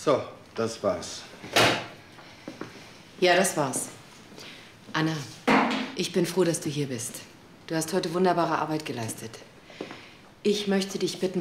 So, das war's. Ja, das war's. Anna, ich bin froh, dass du hier bist. Du hast heute wunderbare Arbeit geleistet. Ich möchte dich bitten,